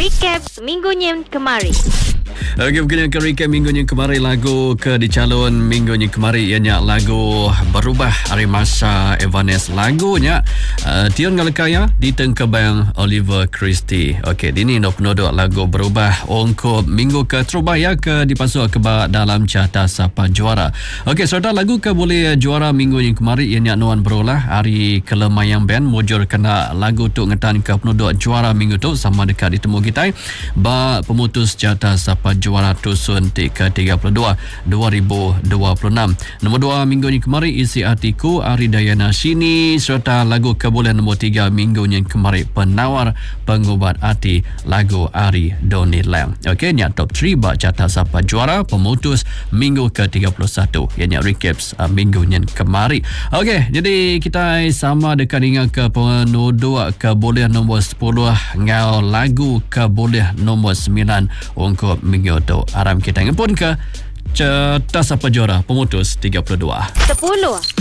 Recap minggunya kemarin. Okey, mungkin akan recap minggunya kemarin. Lagu ke di calon minggunya kemarin ianya lagu Berubah Hari Masa Evanes. Lagunya Tion Galakaya ditengkebang Oliver Christie. Okey, ini penduduk lagu Berubah untuk minggu ke terubaya ke dipasuk ke dalam carta Sapa Juara. Okey, serta lagu ke boleh juara minggunya kemarin ianya Nuan Berulah Hari Kelemayang Band mujur kena lagu tu ngetan ke penduduk juara minggu tu sama dekat ditemu kita ba pemutus carta Sapa Juara Tusun ke-32 2026. Nombor 2 minggu ni kemarin Isi Hatiku Ari Dayana Sini serta lagu kebolehan nombor 3 minggu ni kemarin Penawar Pengubat Hati lagu Ari Doni Lam. Okey, ni top 3 ba carta Sapa Juara pemutus minggu ke-31 yang recaps minggu ni kemarin. Okey, jadi kita sama dekat dengan ke penduduk kebolehan nombor 10 ngau lagu kebolehan nombor 9 untuk minggu tu. Aram kita ngepun ke carta Sapa Juara pemutus 32. 10.